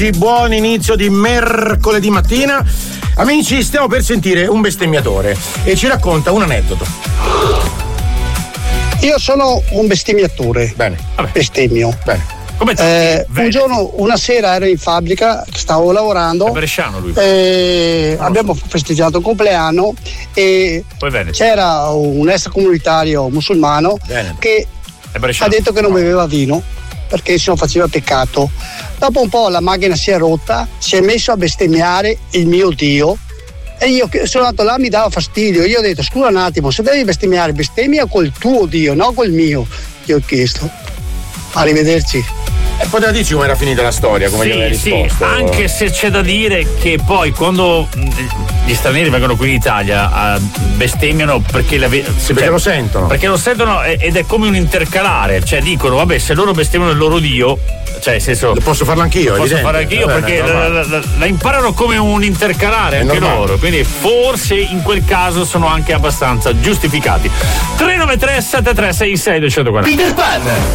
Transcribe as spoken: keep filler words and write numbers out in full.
Buon inizio di mercoledì mattina. Amici, stiamo per sentire un bestemmiatore e ci racconta un aneddoto. Io sono un bestemmiatore. Bene. Vabbè. Bestemmio. Bene. Come eh, un giorno, una sera ero in fabbrica, stavo lavorando. È bresciano lui. E abbiamo so. festeggiato il compleanno e c'era un extracomunitario musulmano Bene. che ha detto che non beveva vino perché se no faceva peccato. Dopo un po' la macchina si è rotta, si è messo a bestemmiare il mio Dio e io sono andato là, mi dava fastidio. Io ho detto: scusa un attimo, se devi bestemmiare, bestemmia col tuo Dio, non col mio. Io ho chiesto. Arrivederci. E poteva dirci come era finita la storia, come sì, gli avevi risposto. Sì, anche se c'è da dire che poi quando gli stranieri vengono qui in Italia uh, bestemmiano perché, la, sì, cioè, perché lo sentono. Perché lo sentono ed è come un intercalare, cioè dicono vabbè, se loro bestemmiano il loro Dio, cioè nel senso posso farlo anch'io, posso evidente. farlo anch'io Vabbè, perché la, la, la, la imparano come un intercalare è anche normale. loro, quindi forse in quel caso sono anche abbastanza giustificati. tre nove tre sette tre sei sei due quattro Peter Pan.